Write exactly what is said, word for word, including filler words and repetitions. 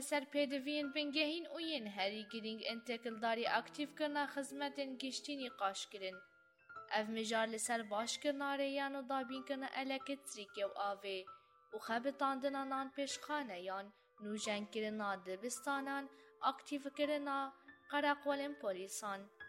لسر پیدوین بنگهین و ین هری گرینگ انتقلداری اکتیف کرنا خدمتین گشتینی قاش کرن. اف مجار لسر باش کرنا ریان و دابین کرنا الکتریکی و آوه و خبتاندنا نان پیشخانه یان نوجن کرنا دبستانان اکتیف کرنا قرقولن پولیسان.